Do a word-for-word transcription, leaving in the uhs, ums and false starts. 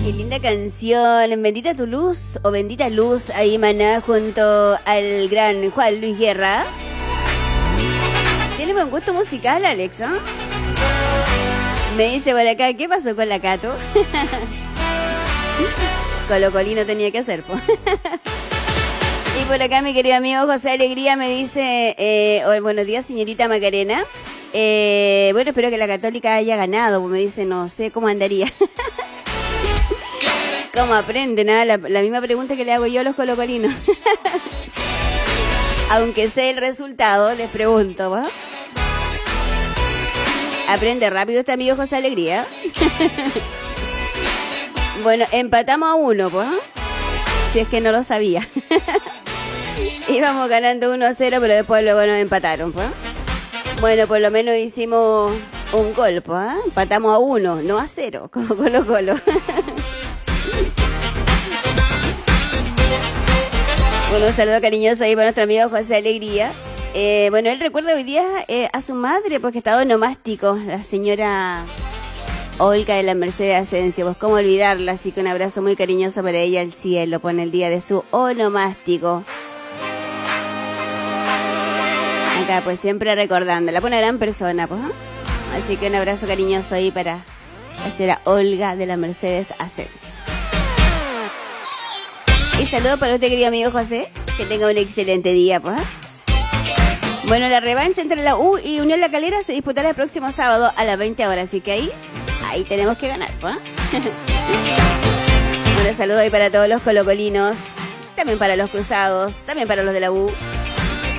Qué linda canción, Bendita tu luz o Bendita luz, ahí maná junto al gran Juan Luis Guerra. Tiene buen gusto musical, Alex, ¿no? Me dice por acá, ¿qué pasó con la Cato? Colocolino tenía que hacer, pues. Y por acá mi querido amigo José Alegría me dice, eh, oh, buenos días señorita Macarena. Eh, bueno, espero que la Católica haya ganado, pues me dice, no sé cómo andaría. ¿Cómo aprenden? ¿Ah? La, la misma pregunta que le hago yo a los colocolinos. Aunque sé el resultado, les pregunto, ¿va? Aprende rápido este amigo José Alegría. Bueno, empatamos a uno, pues. Si es que no lo sabía. Íbamos ganando uno a cero, pero después luego nos empataron, pues. Bueno, por lo menos hicimos un gol, pues. ¿Eh? Empatamos a uno, no a cero, como Colo Colo. Bueno, un saludo cariñoso ahí para nuestro amigo José Alegría. Eh, bueno, él recuerda hoy día eh, a su madre porque estaba onomástico, la señora Olga de la Mercedes Asensio. Pues cómo olvidarla, así que un abrazo muy cariñoso para ella al cielo, por el día de su onomástico. Acá pues siempre recordándola, pues una gran persona, pues, ¿eh? Así que un abrazo cariñoso ahí para la señora Olga de la Mercedes Asensio. Y saludos para usted, querido amigo José. Que tenga un excelente día, pues. Bueno, la revancha entre la U y Unión La Calera se disputará el próximo sábado a las veinte horas. Así que ahí, ahí tenemos que ganar, pues. Bueno, saludos ahí para todos los colocolinos. También para los cruzados. También para los de la U.